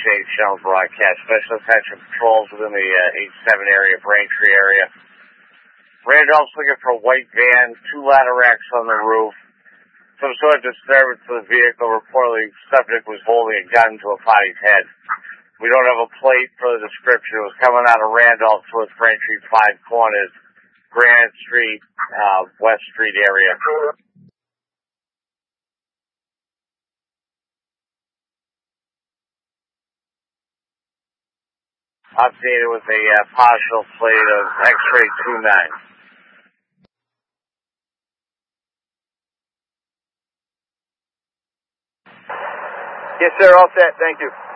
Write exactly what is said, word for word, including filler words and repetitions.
eight Channel Broadcast. Special attention patrols within the uh, eight seven area, Braintree area. Randolph's looking for a white van, two ladder racks on the roof. Some sort of disturbance to the vehicle. Reportedly, subject was holding a gun to a potty's head. We don't have a plate for the description. It was coming out of Randolph towards Braintree Five Corners, Granite Street, uh, West Street area. Updated with a uh, partial plate of X-ray two nine. Yes, sir. All set. Thank you.